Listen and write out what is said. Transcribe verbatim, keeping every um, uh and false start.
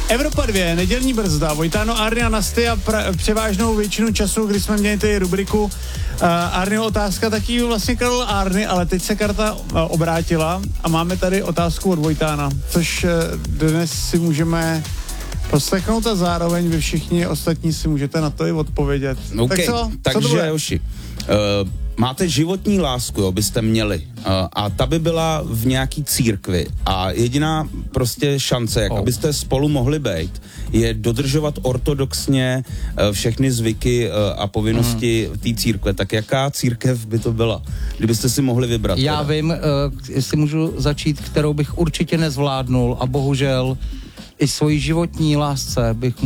Evropa dvě, nedělní brzda, Vojtáno, Arny a Nasty a pra- převážnou většinu času, kdy jsme měli tady rubriku uh, Arny otázka, taky vlastně kradl Arny, ale teď se karta uh, obrátila a máme tady otázku od Vojtána, což uh, dnes si můžeme poslechnout a zároveň vy všichni ostatní si můžete na to i odpovědět. Okay, tak co? Takže, co to bude? Joši, uh, máte životní lásku, jo, byste měli. Uh, a ta by byla v nějaký církvi. A jediná prostě šance, jak oh. abyste spolu mohli být, je dodržovat ortodoxně uh, všechny zvyky uh, a povinnosti mm. té církve. Tak jaká církev by to byla, kdybyste si mohli vybrat? Já teda? vím, uh, jestli můžu začít, kterou bych určitě nezvládnul a bohužel i svojí životní lásce bych